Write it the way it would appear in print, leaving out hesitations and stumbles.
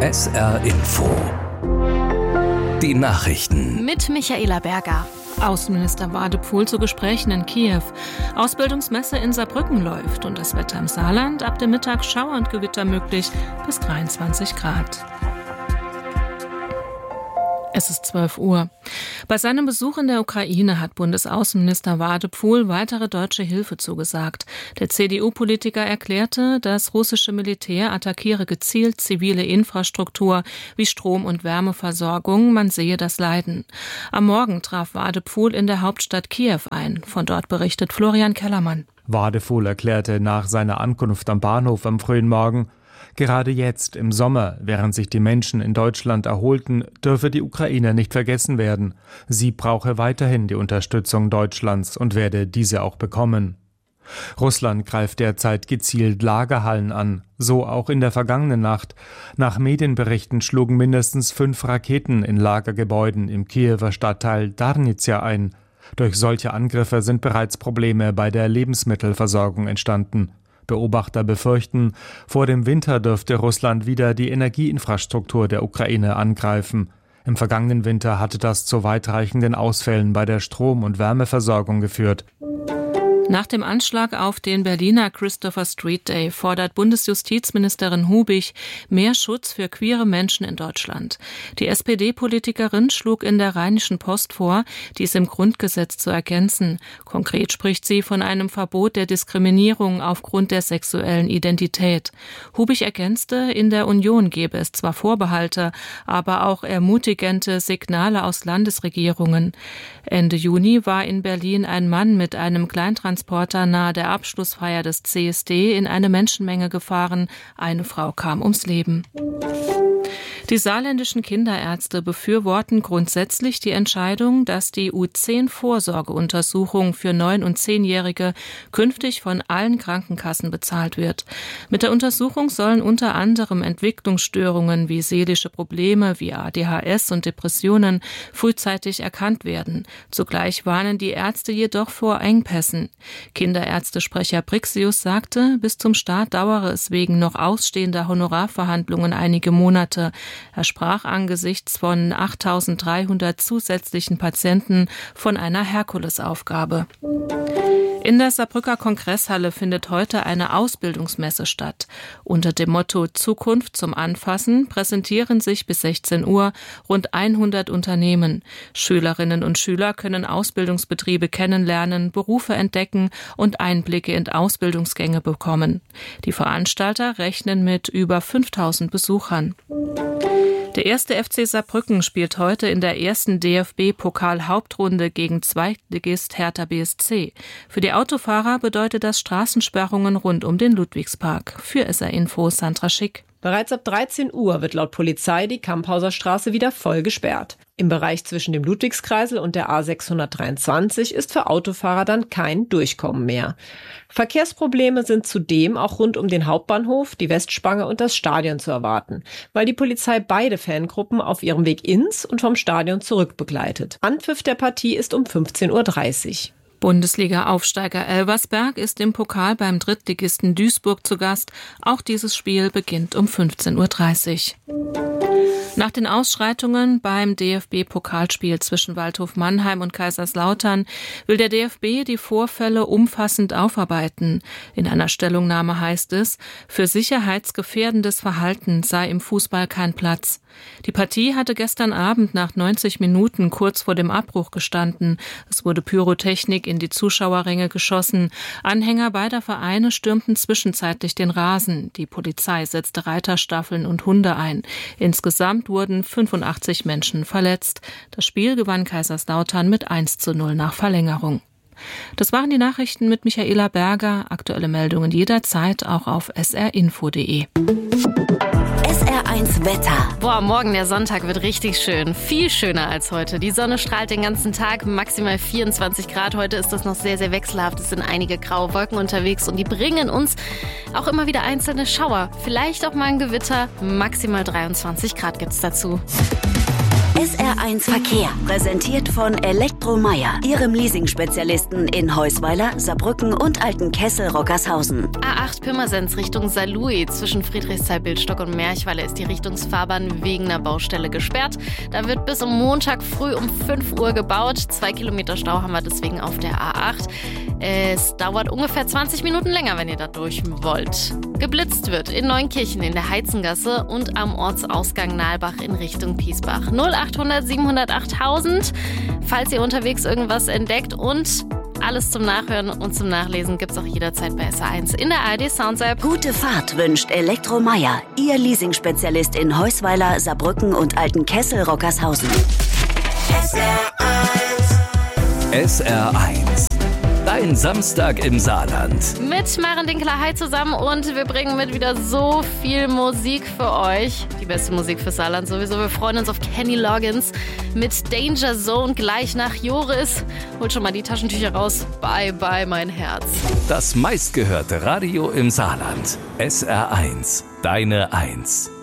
SR Info. Die Nachrichten. Mit Michaela Berger. Außenminister Wadephul zu Gesprächen in Kiew. Ausbildungsmesse in Saarbrücken läuft und das Wetter im Saarland. Ab dem Mittag Schauer und Gewitter möglich bis 23 Grad. Es ist 12 Uhr. Bei seinem Besuch in der Ukraine hat Bundesaußenminister Wadephul weitere deutsche Hilfe zugesagt. Der CDU-Politiker erklärte, das russische Militär attackiere gezielt zivile Infrastruktur wie Strom- und Wärmeversorgung. Man sehe das Leiden. Am Morgen traf Wadephul in der Hauptstadt Kiew ein. Von dort berichtet Florian Kellermann. Wadephul erklärte nach seiner Ankunft am Bahnhof am frühen Morgen: Gerade jetzt, im Sommer, während sich die Menschen in Deutschland erholten, dürfe die Ukraine nicht vergessen werden. Sie brauche weiterhin die Unterstützung Deutschlands und werde diese auch bekommen. Russland greift derzeit gezielt Lagerhallen an, so auch in der vergangenen Nacht. Nach Medienberichten schlugen mindestens 5 Raketen in Lagergebäuden im Kiewer Stadtteil Darnizja ein. Durch solche Angriffe sind bereits Probleme bei der Lebensmittelversorgung entstanden. Beobachter befürchten, vor dem Winter dürfte Russland wieder die Energieinfrastruktur der Ukraine angreifen. Im vergangenen Winter hatte das zu weitreichenden Ausfällen bei der Strom- und Wärmeversorgung geführt. Nach dem Anschlag auf den Berliner Christopher Street Day fordert Bundesjustizministerin Hubich mehr Schutz für queere Menschen in Deutschland. Die SPD-Politikerin schlug in der Rheinischen Post vor, dies im Grundgesetz zu ergänzen. Konkret spricht sie von einem Verbot der Diskriminierung aufgrund der sexuellen Identität. Hubich ergänzte, in der Union gebe es zwar Vorbehalte, aber auch ermutigende Signale aus Landesregierungen. Ende Juni war in Berlin ein Mann mit einem Kleintransporter nahe der Abschlussfeier des CSD in eine Menschenmenge gefahren. Eine Frau kam ums Leben. Die saarländischen Kinderärzte befürworten grundsätzlich die Entscheidung, dass die U10-Vorsorgeuntersuchung für 9- und 10-Jährige künftig von allen Krankenkassen bezahlt wird. Mit der Untersuchung sollen unter anderem Entwicklungsstörungen wie seelische Probleme wie ADHS und Depressionen frühzeitig erkannt werden. Zugleich warnen die Ärzte jedoch vor Engpässen. Kinderärztesprecher Brixius sagte, bis zum Start dauere es wegen noch ausstehender Honorarverhandlungen einige Monate. Er sprach angesichts von 8.300 zusätzlichen Patienten von einer Herkulesaufgabe. In der Saarbrücker Kongresshalle findet heute eine Ausbildungsmesse statt. Unter dem Motto Zukunft zum Anfassen präsentieren sich bis 16 Uhr rund 100 Unternehmen. Schülerinnen und Schüler können Ausbildungsbetriebe kennenlernen, Berufe entdecken und Einblicke in Ausbildungsgänge bekommen. Die Veranstalter rechnen mit über 5.000 Besuchern. Der erste FC Saarbrücken spielt heute in der ersten DFB-Pokal-Hauptrunde gegen Zweitligist Hertha BSC. Für die Autofahrer bedeutet das Straßensperrungen rund um den Ludwigspark. Für SR Info Sandra Schick. Bereits ab 13 Uhr wird laut Polizei die Kamphauser Straße wieder voll gesperrt. Im Bereich zwischen dem Ludwigskreisel und der A623 ist für Autofahrer dann kein Durchkommen mehr. Verkehrsprobleme sind zudem auch rund um den Hauptbahnhof, die Westspange und das Stadion zu erwarten, weil die Polizei beide Fangruppen auf ihrem Weg ins und vom Stadion zurück begleitet. Anpfiff der Partie ist um 15.30 Uhr. Bundesliga-Aufsteiger Elversberg ist im Pokal beim Drittligisten Duisburg zu Gast. Auch dieses Spiel beginnt um 15.30 Uhr. Nach den Ausschreitungen beim DFB-Pokalspiel zwischen Waldhof Mannheim und Kaiserslautern will der DFB die Vorfälle umfassend aufarbeiten. In einer Stellungnahme heißt es, für sicherheitsgefährdendes Verhalten sei im Fußball kein Platz. Die Partie hatte gestern Abend nach 90 Minuten kurz vor dem Abbruch gestanden. Es wurde Pyrotechnik in die Zuschauerränge geschossen. Anhänger beider Vereine stürmten zwischenzeitlich den Rasen. Die Polizei setzte Reiterstaffeln und Hunde ein. Insgesamt wurden 85 Menschen verletzt. Das Spiel gewann Kaiserslautern mit 1:0 nach Verlängerung. Das waren die Nachrichten mit Michaela Berger. Aktuelle Meldungen jederzeit auch auf srinfo.de. SR1 Wetter. Boah, morgen der Sonntag wird richtig schön. Viel schöner als heute. Die Sonne strahlt den ganzen Tag, maximal 24 Grad. Heute ist das noch sehr, sehr wechselhaft. Es sind einige graue Wolken unterwegs und die bringen uns auch immer wieder einzelne Schauer. Vielleicht auch mal ein Gewitter. Maximal 23 Grad gibt's dazu. SR1 Verkehr, präsentiert von Elektromeyer, Ihrem Leasing-Spezialisten in Heusweiler, Saarbrücken und Altenkessel-Rockershausen. A8 Pirmasens Richtung Saarlouis. Zwischen Friedrichsthal-Bildstock und Merchweiler ist die Richtungsfahrbahn wegen einer Baustelle gesperrt. Da wird bis um Montag früh um 5 Uhr gebaut. 2 Kilometer Stau haben wir deswegen auf der A8. Es dauert ungefähr 20 Minuten länger, wenn ihr da durch wollt. Geblitzt wird in Neunkirchen in der Heizengasse und am Ortsausgang Nahlbach in Richtung Piesbach. 0800 708 1000, falls ihr unterwegs irgendwas entdeckt, und alles zum Nachhören und zum Nachlesen gibt's auch jederzeit bei SR1 in der ARD Sounds App. Gute Fahrt wünscht Elektromeyer, Ihr Leasing-Spezialist in Heusweiler, Saarbrücken und Altenkessel-Rockershausen. SR1. Dein Samstag im Saarland. Mit Maren Dinkler zusammen, und wir bringen mit wieder so viel Musik für euch. Die beste Musik für Saarland sowieso. Wir freuen uns auf Kenny Loggins mit Danger Zone gleich nach Joris. Holt schon mal die Taschentücher raus. Bye, bye, mein Herz. Das meistgehörte Radio im Saarland. SR1. Deine 1.